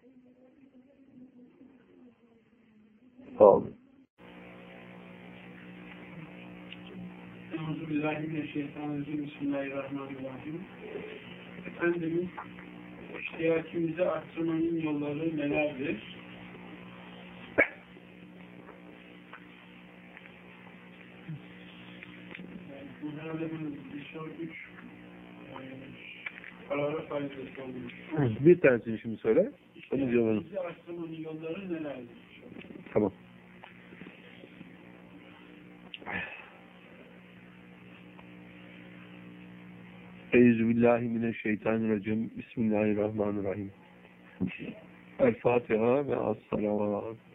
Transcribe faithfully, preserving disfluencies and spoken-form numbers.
Sağ olun. Euzubillahimineşşeytanirracim. Bismillahirrahmanirrahim. Efendimiz iştiyakimizi arttırmanın yolları nelerdir? Bu herhalde bir soru üç karara faydası olmuş. Bir tanesini şimdi söyle. İştiyakimizi arttırmanın yolları nelerdir? Tamam. Euzubillahimineşşeytanirracim. Bismillahirrahmanirrahim. El Fatiha ve as-salavat.